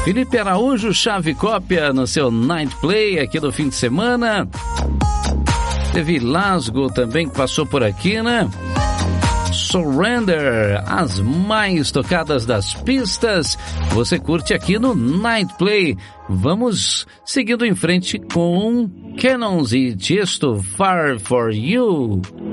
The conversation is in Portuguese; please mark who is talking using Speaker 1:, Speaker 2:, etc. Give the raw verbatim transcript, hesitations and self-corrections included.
Speaker 1: Felipe Araújo, chave cópia no seu Night Play aqui do fim de semana. Teve Lasgo também que passou por aqui, né? Surrender, as mais tocadas das pistas, você curte aqui no Night Play. Vamos seguindo em frente com Cannons e Tiesto, Far For You.